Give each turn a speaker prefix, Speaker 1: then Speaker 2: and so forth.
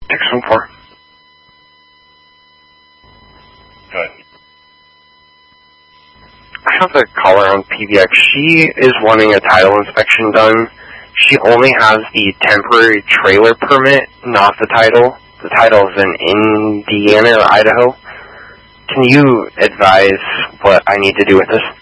Speaker 1: 614.
Speaker 2: Good.
Speaker 1: I have a caller on PBX. She is wanting a title inspection done. She only has the temporary trailer permit, not the title. The title is in Indiana or Idaho. Can you advise what I need to do with this?